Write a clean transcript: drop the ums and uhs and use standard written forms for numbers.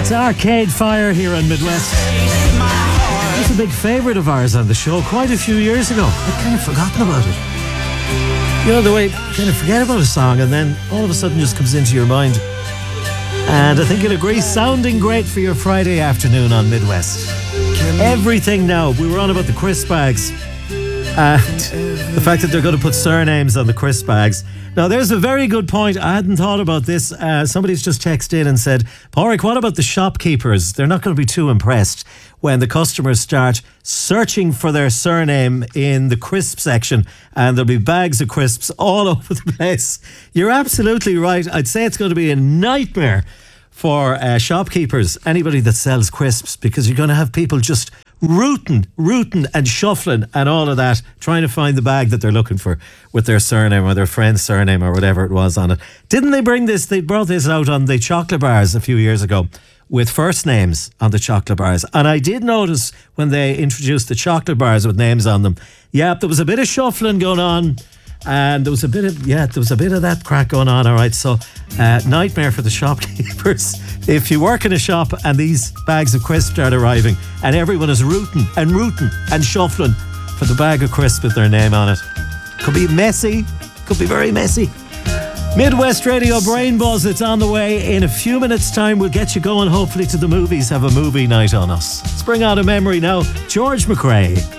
It's Arcade Fire here on Midwest. It's a big favourite of ours on the show quite a few years ago. I'd kind of forgotten about it. You know the way you kind of forget about a song and then all of a sudden just comes into your mind. And I think you'll agree, sounding great for your Friday afternoon on Midwest. Everything now. We were on about the crisp bags. And the fact that they're going to put surnames on the crisp bags. Now, there's a very good point. I hadn't thought about this. Somebody's just texted in and said, Pádraig, what about the shopkeepers? They're not going to be too impressed when the customers start searching for their surname in the crisp section and there'll be bags of crisps all over the place. You're absolutely right. I'd say it's going to be a nightmare for shopkeepers, anybody that sells crisps, because you're going to have people just rooting and shuffling and all of that, trying to find the bag that they're looking for with their surname or their friend's surname or whatever it was on it. Didn't they bring this? They brought this out on the chocolate bars a few years ago with first names on the chocolate bars. And I did notice when they introduced the chocolate bars with names on them, yeah, there was a bit of shuffling going on. And there was a bit of that crack going on. All right, so nightmare for the shopkeepers. If you work in a shop and these bags of crisps start arriving and everyone is rooting and shuffling for the bag of crisps with their name on it, could be messy, could be very messy. Midwest Radio Brain Buzz, it's on the way. In a few minutes time we'll get you going hopefully to the movies, have a movie night on us. Let's bring out a memory now. George McRae.